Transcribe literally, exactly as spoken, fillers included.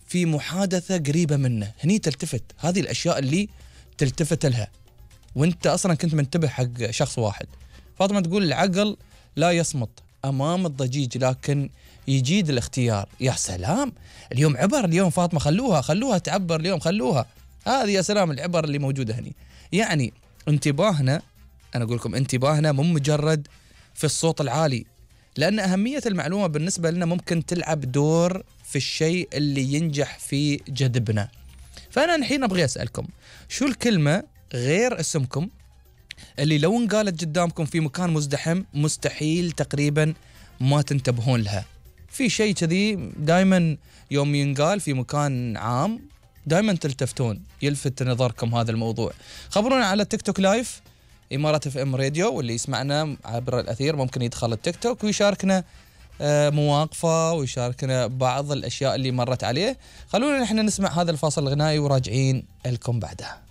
في محادثة قريبة منه، هني تلتفت. هذه الأشياء اللي تلتفت لها وانت أصلا كنت منتبه حق شخص واحد. فاطمة تقول العقل لا يصمت أمام الضجيج لكن يجيد الاختيار. يا سلام، اليوم عبر اليوم فاطمة، خلوها خلوها تعبر اليوم، خلوها هذه. يا سلام العبر اللي موجودة هني. يعني انتباهنا، أنا أقول لكم انتباهنا مو مجرد في الصوت العالي، لأن أهمية المعلومة بالنسبة لنا ممكن تلعب دور في الشيء اللي ينجح في جذبنا. فأنا الحين أبغي أسألكم، شو الكلمة غير اسمكم اللي لو انقالت قدامكم في مكان مزدحم مستحيل تقريبا ما تنتبهون لها؟ في شيء كذي دائما يوم ينقال في مكان عام دائما تلتفتون، يلفت نظركم هذا الموضوع. خبرونا على تيك توك لايف إمارات اف ام راديو، واللي يسمعنا عبر الأثير ممكن يدخل التيك توك ويشاركنا مواقفه ويشاركنا بعض الأشياء اللي مرت عليه. خلونا نحن نسمع هذا الفاصل الغنائي وراجعين لكم بعدها.